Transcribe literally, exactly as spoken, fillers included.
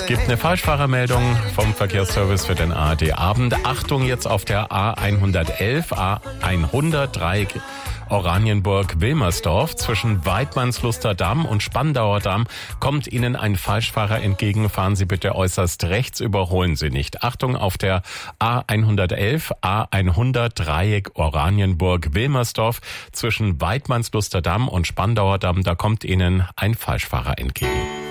Gibt eine Falschfahrermeldung vom Verkehrsservice für den A R D-Abend. Achtung jetzt auf der A hundertelf, A hundertdrei Oranienburg-Wilmersdorf. Zwischen Weidmannsluster Damm und Spandauer Damm kommt Ihnen ein Falschfahrer entgegen. Fahren Sie bitte äußerst rechts, überholen Sie nicht. Achtung auf der A hundertelf, A hundertdrei Oranienburg-Wilmersdorf. Zwischen Weidmannsluster Damm und Spandauer Damm, da kommt Ihnen ein Falschfahrer entgegen.